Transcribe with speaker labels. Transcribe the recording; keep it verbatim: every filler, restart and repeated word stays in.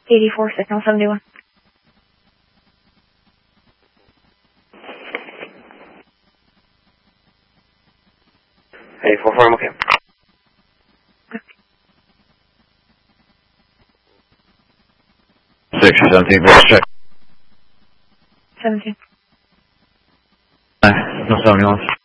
Speaker 1: eighty-four, signal seventy-one.
Speaker 2: eighty-four, farm, okay.
Speaker 3: six, seventeen, let's check.
Speaker 1: seventeen.
Speaker 3: No, seventy-one.